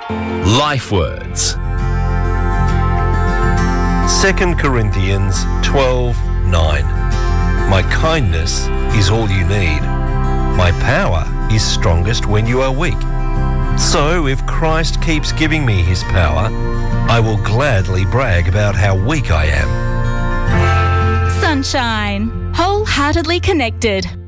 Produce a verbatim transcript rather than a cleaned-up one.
Life Words. Second Corinthians twelve nine. My kindness is all you need. My power is strongest when you are weak. So if Christ keeps giving me his power, I will gladly brag about how weak I am. Sunshine. Wholeheartedly connected.